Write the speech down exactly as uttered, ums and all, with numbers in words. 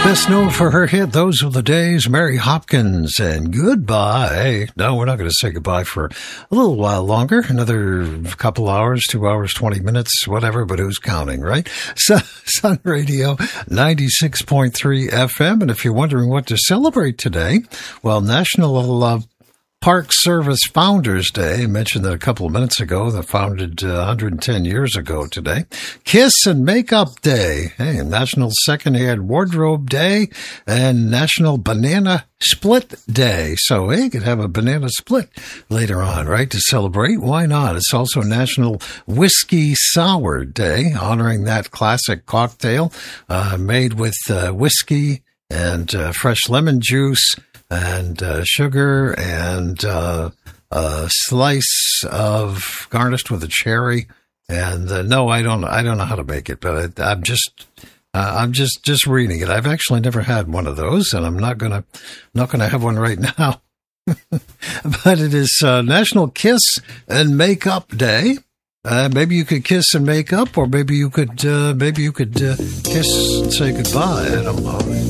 Best known for her hit, Those Were the Days, Mary Hopkins, and Goodbye. No, we're not going to say goodbye for a little while longer, another couple hours, two hours, twenty minutes, whatever, but who's counting, right? Sun, Sun Radio, ninety-six point three F M, and if you're wondering what to celebrate today, well, National uh, Park Service Founders Day. I mentioned that a couple of minutes ago. They founded uh, one hundred ten years ago today. Kiss and Makeup Day. Hey, National Secondhand Wardrobe Day and National Banana Split Day. So, hey, you could have a banana split later on, right, to celebrate. Why not? It's also National Whiskey Sour Day, honoring that classic cocktail uh, made with uh, whiskey and uh, fresh lemon juice and uh, sugar and uh, a slice of garnished with a cherry. And uh, no, I don't. I don't know how to make it, but I, I'm just. Uh, I'm just, just reading it. I've actually never had one of those, and I'm not gonna not gonna have one right now. But it is uh, National Kiss and Makeup Day. Uh, maybe you could kiss and make up, or maybe you could uh, maybe you could uh, kiss and say goodbye. I don't know.